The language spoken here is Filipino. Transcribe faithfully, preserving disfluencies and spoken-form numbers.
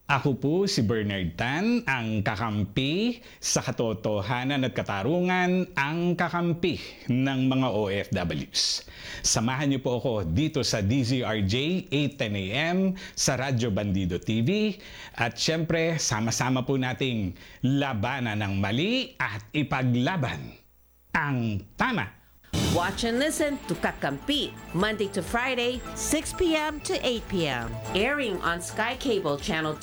Ako po si Bernard Tan, ang kakampi sa katotohanan at katarungan, ang kakampi ng mga O F Ws. Samahan niyo po ako dito sa D Z R J eight ten A M sa Radyo Bandido T V at syempre sama-sama po nating labanan ng mali at ipaglaban ang tama. Watch and listen to Kakampi, Monday to Friday, six p m to eight p m Airing on Sky Cable Channel